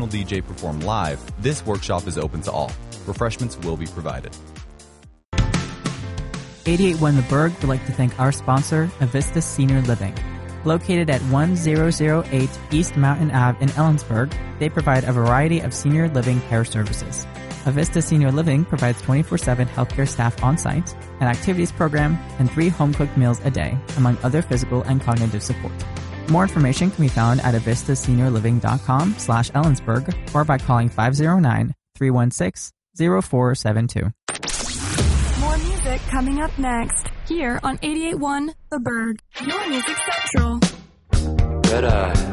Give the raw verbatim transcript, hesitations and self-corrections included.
professional D J perform live, this workshop is open to all. Refreshments will be provided. eighty-eight point one The Berg would like to thank our sponsor, Avista Senior Living. Located at one thousand eight East Mountain Avenue in Ellensburg, they provide a variety of senior living care services. Avista Senior Living provides twenty-four seven healthcare staff on-site, an activities program, and three home-cooked meals a day, among other physical and cognitive support. More information can be found at avista senior living dot com slash Ellensburg or by calling five oh nine, three one six, oh four seven two. More music coming up next, here on eighty-eight point one The Berg, your music central. Red Eye.